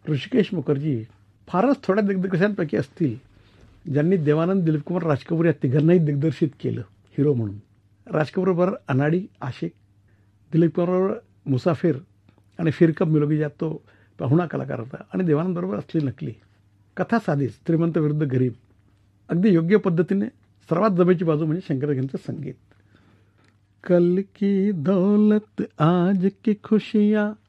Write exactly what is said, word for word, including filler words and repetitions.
ऋषिकेश मुखर्जी फारच थोड्या दिग्दर्शकांपैकी असतील ज्यांनी देवानंद, दिलीप कुमार, राज कपूर या तिघांनाही दिग्दर्शित केलं हिरो म्हणून. राज कपूरबरोबर अनाडी, आशिक, दिलीप कुमारबरोबर मुसाफिर आणि फिर कब मिलोगी यात तो पाहुणा कलाकार होता आणि देवानंदबरोबर असली नकली. कथा साधीच, श्रीमंत विरुद्ध गरीब, अगदी योग्य पद्धतीने. सर्वात जमेची बाजू म्हणजे शंकरदादांचं संगीत. कल की दौलत आज की खुशियाँ